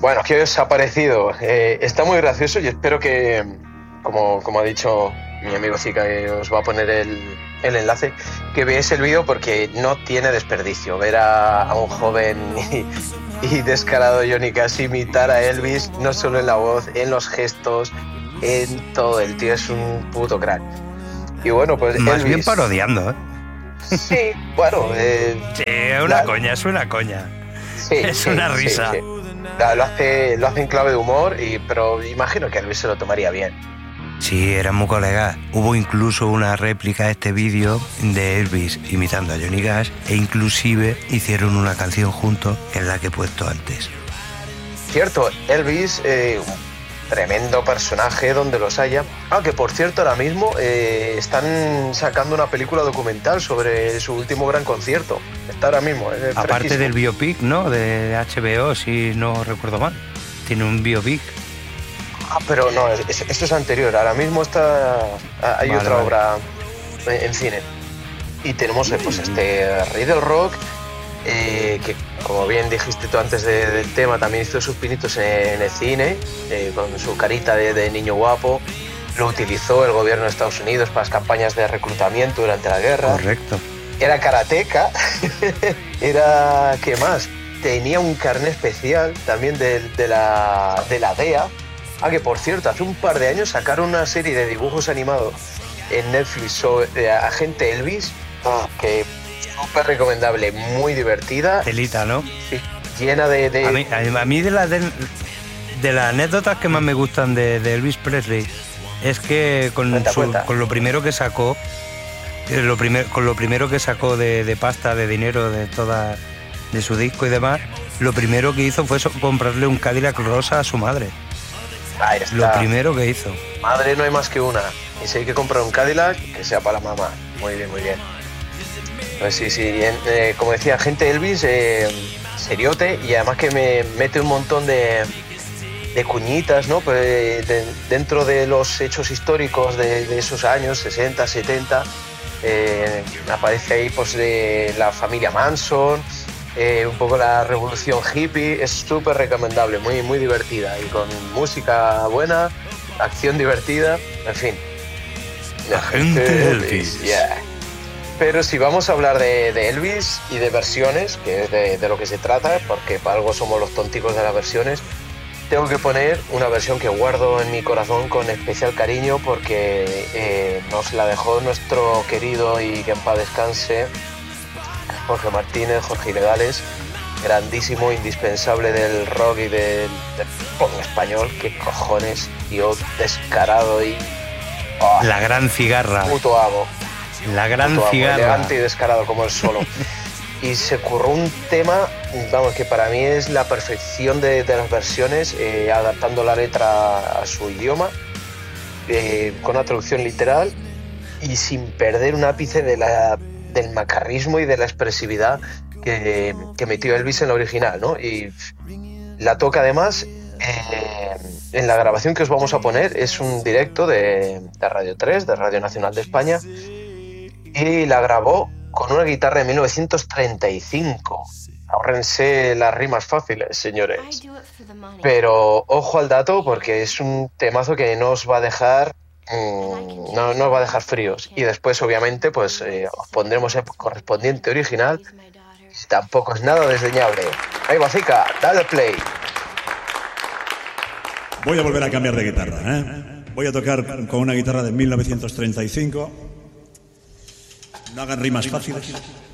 Bueno, ¿qué os ha parecido? Está muy gracioso y espero que, como ha dicho mi amigo Zika, que os va a poner el enlace, que veáis el vídeo porque no tiene desperdicio. Ver a un joven y descarado Johnny Cash imitar a Elvis, no solo en la voz, en los gestos, en todo. El tío es un puto crack. Y bueno, pues Más Elvis, bien parodiando, ¿eh? Sí, bueno... sí, es una coña, es una coña. Sí, es una risa. Sí. Lo hace en clave de humor, pero imagino que Elvis se lo tomaría bien. Sí, eran muy colegas. Hubo incluso una réplica de este vídeo de Elvis imitando a Johnny Cash e inclusive hicieron una canción juntos, que es la que he puesto antes. Cierto, Elvis, tremendo personaje donde los haya. Que por cierto ahora mismo están sacando una película documental sobre su último gran concierto. Está ahora mismo. Aparte del biopic, ¿no? De HBO, si no recuerdo mal. Tiene un biopic. Pero no, esto es anterior. Ahora mismo hay otra obra en cine. Y tenemos pues este rey del rock, que como bien dijiste tú antes del tema, también hizo sus pinitos en el cine, con su carita de niño guapo. Lo utilizó el gobierno de Estados Unidos para las campañas de reclutamiento durante la guerra. Correcto. Era karateca. ¿Qué más? Tenía un carnet especial también de la DEA. Que por cierto, hace un par de años sacaron una serie de dibujos animados en Netflix sobre Agente Elvis, que súper recomendable, muy divertida. Telita, ¿no? Sí, llena de... A mí de las anécdotas que más me gustan de Elvis Presley es que con lo primero que sacó, con lo primero que sacó de pasta, de dinero, de su disco y demás, lo primero que hizo fue comprarle un Cadillac rosa a su madre. Ahí está. Lo primero que hizo. Madre no hay más que una. Y si hay que comprar un Cadillac, que sea para la mamá. Muy bien, muy bien. Pues sí. Como decía, Agente Elvis, seriote, y además que me mete un montón de cuñitas, ¿no? Pues, dentro de los hechos históricos de esos años, 60, 70, aparece ahí pues de la familia Manson, un poco la revolución hippie. Es súper recomendable, muy, muy divertida y con música buena, acción divertida, en fin. Agente Elvis. Yeah. Pero si vamos a hablar de Elvis y de versiones, que es de lo que se trata, porque para algo somos los tonticos de las versiones, tengo que poner una versión que guardo en mi corazón con especial cariño porque nos la dejó nuestro querido y que en paz descanse Jorge Martínez, Jorge Ilegales, grandísimo, indispensable del rock y del pop español. Qué cojones, tío, descarado y... la gran cigarra. Puto amo. La gran puto cigarra. Amo, elegante y descarado como el solo. Y se curró un tema, vamos, que para mí es la perfección de las versiones, adaptando la letra a su idioma, con una traducción literal y sin perder un ápice del macarrismo y de la expresividad que metió Elvis en la original, ¿no? Y la toca además en la grabación que os vamos a poner. Es un directo de Radio 3, de Radio Nacional de España, y la grabó con una guitarra de 1935. Ahórrense las rimas fáciles, señores. Pero ojo al dato, porque es un temazo que no os va a dejar no os va a dejar fríos. Y después, obviamente, pues os pondremos el correspondiente original. Y tampoco es nada desdeñable. Ahí va, Zika, dale play. Voy a volver a cambiar de guitarra, ¿eh? Voy a tocar con una guitarra de 1935. No hagan rimas fáciles.